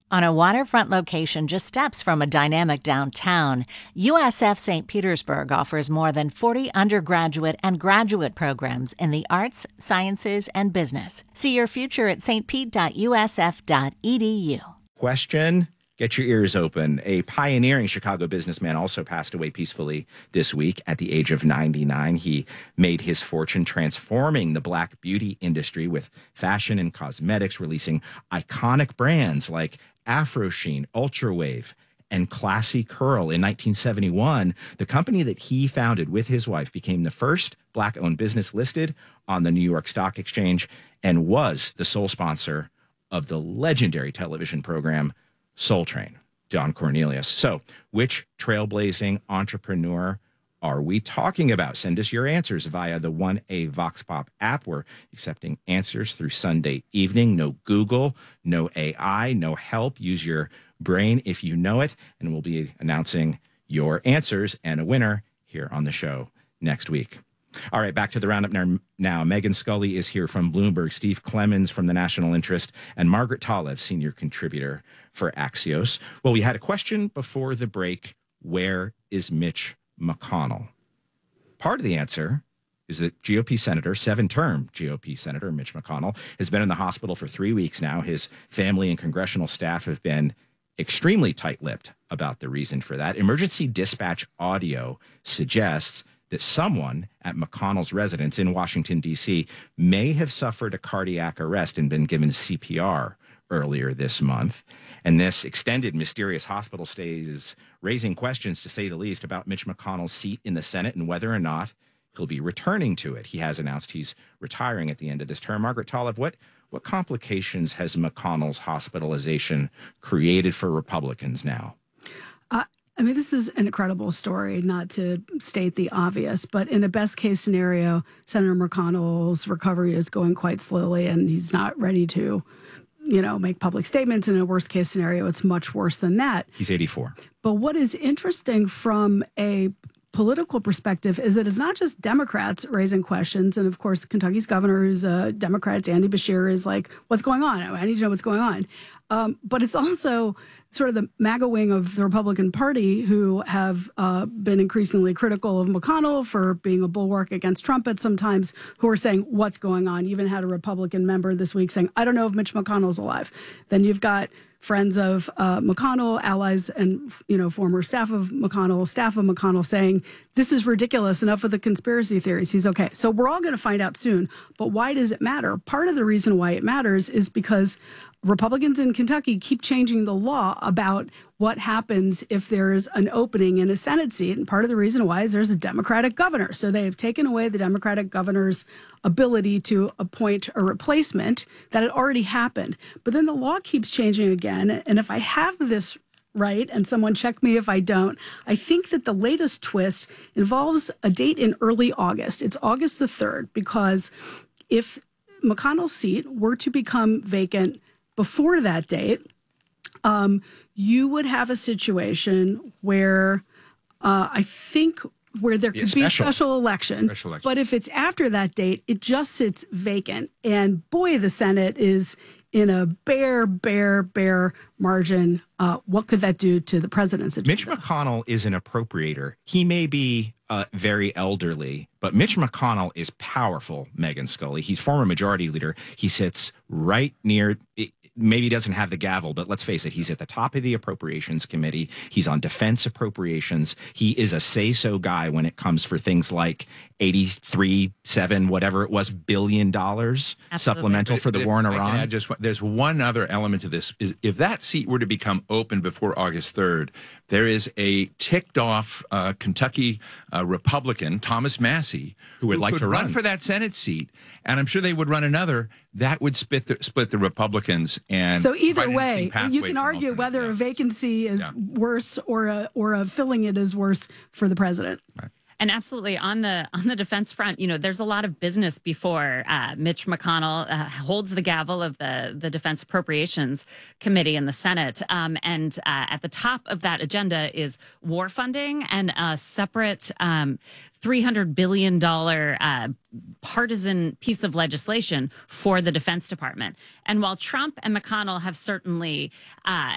On a waterfront location just steps from a dynamic downtown, USF St. Petersburg offers more than 40 undergraduate and graduate programs in the arts, sciences, and business. See your future at stpete.usf.edu. Question. Get your ears open. A pioneering Chicago businessman also passed away peacefully this week at the age of 99. He made his fortune transforming the black beauty industry with fashion and cosmetics, releasing iconic brands like Afro Sheen, Ultra Wave, and Classy Curl. In 1971, the company that he founded with his wife became the first black-owned business listed on the New York Stock Exchange and was the sole sponsor of the legendary television program Soul Train. Don Cornelius. So, which trailblazing entrepreneur are we talking about? Send us your answers via the 1A Vox Pop app. We're accepting answers through Sunday evening. No Google, no AI, no help. Use your brain if you know it. And we'll be announcing your answers and a winner here on the show next week. All right, back to the roundup now. Megan Scully is here from Bloomberg, Steve Clemens from the National Interest, and Margaret Talev, senior contributor for Axios. Well, we had a question before the break. Where is Mitch McConnell? Part of the answer is that GOP Senator, seven-term GOP Senator Mitch McConnell, has been in the hospital for 3 weeks now. His family and congressional staff have been extremely tight-lipped about the reason for that. Emergency dispatch audio suggests that someone at McConnell's residence in Washington, D.C. may have suffered a cardiac arrest and been given CPR earlier this month. And this extended mysterious hospital stay is raising questions, to say the least, about Mitch McConnell's seat in the Senate and whether or not he'll be returning to it. He has announced he's retiring at the end of this term. Margaret Talev, what complications has McConnell's hospitalization created for Republicans now? This is an incredible story, not to state the obvious, but in a best case scenario, Senator McConnell's recovery is going quite slowly and he's not ready to, make public statements. In a worst case scenario, it's much worse than that. He's 84. But what is interesting from a political perspective is that it's not just Democrats raising questions. And of course, Kentucky's governor, who's a Democrat, Andy Beshear, is like, what's going on? I need to know what's going on. But it's also sort of the MAGA wing of the Republican Party who have been increasingly critical of McConnell for being a bulwark against Trump at sometimes, who are saying, what's going on? You even had a Republican member this week saying, I don't know if Mitch McConnell's alive. Then you've got friends of McConnell, allies, and former staff of McConnell saying, this is ridiculous, enough of the conspiracy theories, he's okay. So we're all going to find out soon. But why does it matter? Part of the reason why it matters is because Republicans in Kentucky keep changing the law about what happens if there's an opening in a Senate seat. And part of the reason why is there's a Democratic governor. So they have taken away the Democratic governor's ability to appoint a replacement that had already happened. But then the law keeps changing again. And if I have this right, and someone check me if I don't, I think that the latest twist involves a date in early August. It's August the 3rd, because if McConnell's seat were to become vacant before that date, you would have a situation where there could be a special election. But if it's after that date, it just sits vacant. And boy, the Senate is in a bare margin. What could that do to the president's agenda? Mitch McConnell is an appropriator. He may be very elderly, but Mitch McConnell is powerful, Megan Scully. He's former majority leader. He sits right near... Maybe he doesn't have the gavel, but let's face it, he's at the top of the Appropriations Committee. He's on defense appropriations. He is a say-so guy when it comes for things like 83.7, whatever it was, $1 billion supplemental for the war in Iran. There's one other element to this. Is if that seat were to become open before August 3rd, there is a ticked-off Kentucky Republican, Thomas Massey, who would like to run for that Senate seat, and I'm sure they would run another. That would split the Republicans. And so either way, you can argue whether a vacancy is worse or a filling it is worse for the president. Right. And absolutely on the defense front, there's a lot of business before Mitch McConnell holds the gavel of the Defense Appropriations Committee in the Senate. And at the top of that agenda is war funding and a separate $300 billion partisan piece of legislation for the Defense Department. And while Trump and McConnell have certainly